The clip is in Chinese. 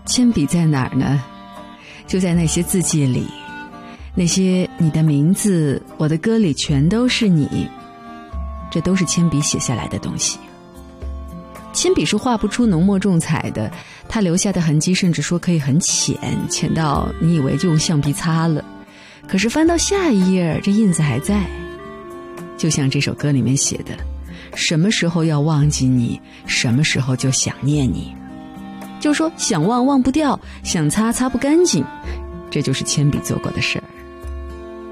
铅笔在哪儿呢？就在那些字迹里，那些你的名字，我的歌里全都是你，这都是铅笔写下来的东西。铅笔是画不出浓墨重彩的，它留下的痕迹甚至说可以很浅，浅到你以为就用橡皮擦了，可是翻到下一页，这印子还在。就像这首歌里面写的，什么时候要忘记你，什么时候就想念你。就说想忘忘不掉，想擦擦不干净，这就是铅笔做过的事儿。